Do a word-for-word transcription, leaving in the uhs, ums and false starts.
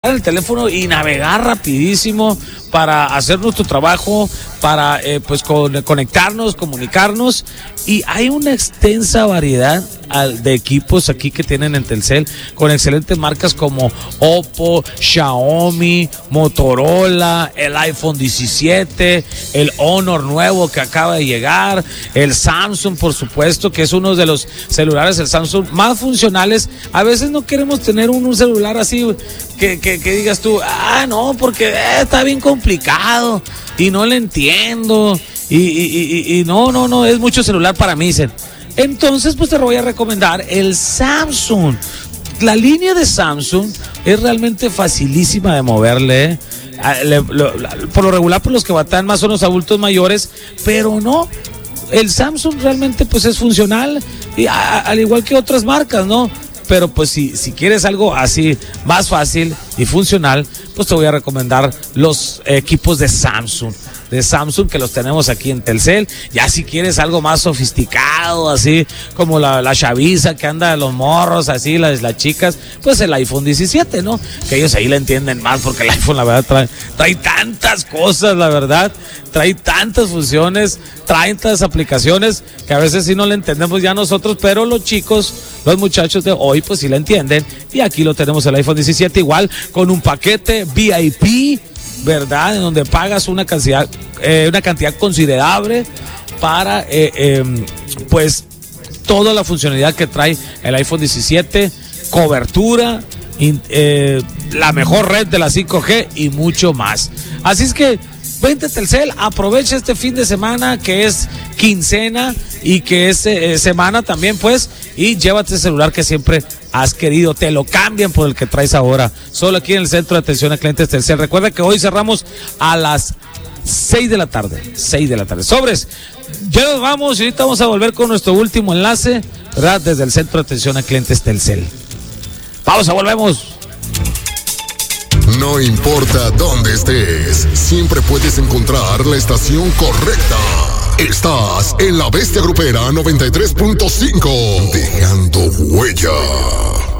el teléfono y navegar rapidísimo para hacer nuestro trabajo, para eh, pues con, conectarnos, comunicarnos, y hay una extensa variedad de equipos aquí que tienen en Telcel con excelentes marcas como Oppo, Xiaomi, Motorola, el iPhone diecisiete, el Honor nuevo que acaba de llegar, el Samsung, por supuesto, que es uno de los celulares, el Samsung más funcionales. A veces no queremos tener un, un celular así que, que, que digas tú, ah, no, porque eh, está bien complicado y no le entiendo y, y, y, y no, no, no, es mucho celular para mí, dicen. Entonces, pues te voy a recomendar el Samsung. La línea de Samsung es realmente facilísima de moverle, ¿eh? Le, lo, por lo regular, por los que batallan más son los adultos mayores, pero no, el Samsung realmente pues es funcional, y a, al igual que otras marcas, ¿no? Pero pues si, si quieres algo así más fácil y funcional, pues te voy a recomendar los equipos de Samsung. De Samsung, que los tenemos aquí en Telcel. Ya si quieres algo más sofisticado, así como la, la chaviza que anda de los morros, así las, las chicas, pues el iPhone diecisiete, ¿no? Que ellos ahí le entienden más, porque el iPhone la verdad trae, trae tantas cosas, la verdad, trae tantas funciones, trae tantas aplicaciones que a veces sí no le entendemos ya nosotros, pero los chicos, los muchachos de hoy pues sí le entienden, y aquí lo tenemos el iPhone diecisiete igual con un paquete V I P, ¿verdad? En donde pagas una cantidad, eh, una cantidad considerable para, eh, eh, pues, toda la funcionalidad que trae el iPhone diecisiete, cobertura, in, eh, la mejor red de la cinco G y mucho más. Así es que, vente a Telcel, aprovecha este fin de semana que es quincena y que es eh, semana también, pues, y llévate el celular que siempre has querido, te lo cambian por el que traes ahora, solo aquí en el Centro de Atención a Clientes Telcel. Recuerda que hoy cerramos a las seis de la tarde, seis de la tarde. Sobres, ya nos vamos y ahorita vamos a volver con nuestro último enlace, ¿verdad? Desde el Centro de Atención a Clientes Telcel. Pausa, volvemos. No importa dónde estés, siempre puedes encontrar la estación correcta. Estás en La Bestia Grupera noventa y tres punto cinco, dejando huella.